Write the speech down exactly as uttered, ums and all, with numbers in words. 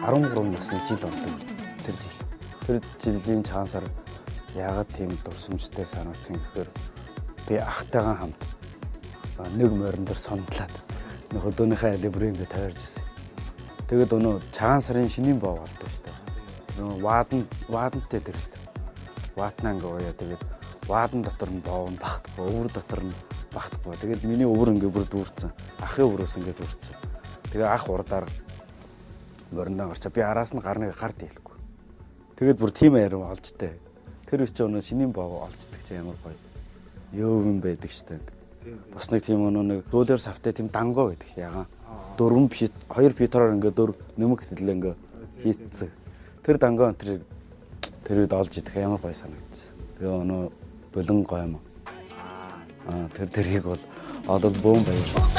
арван гурван насны жил ордог. Тэр жил. Тэр жилийн чаансаар яагаад тийм дурсамжтай санагдсан гэхээр би ахтайгаа хамт нэг морин дээр сондлаад нэг өдөөнийхөө алибрыг ингээд тойрж ирсэн. Тэгээд өнөө цагаан сарын шинийн боо болдог шүү дээ. Нөгөө ваадан ваадантай тэр их. Ваатнаа ингээ уяа тэгээд ваадан дотор нь боов нь багтахгүй, өвөр дотор нь багтахгүй. Тэгээд миний өвөр ингээ бүр дүүрсэн. Ахын өврөөс ингээ дүүрсэн. Тэгээд ах урдаар мориндоо гарчаа би араас нь гарныг гард хэлэхгүй. Тэгээд бүр тийм ярив олжтэй. Тэр үчи өнөө шинийн боо олждаг чи ямар гоё. Ёов юм байдаг штэ. Бас нэг тийм өнөө нэг роллер савтай тийм дангоо байдаг чи ягаан. дөрвөн фит хоёр фитроор ингээ дөрв нэмэг хөдлөө ингээ хийцэг. Тэр дангоо тэр тэрүүд олж идэх ямар гоё санагдсан. Тэгээ өнөө болон гоё юм. Аа тэр тэрийг бол олол бөөм баяр.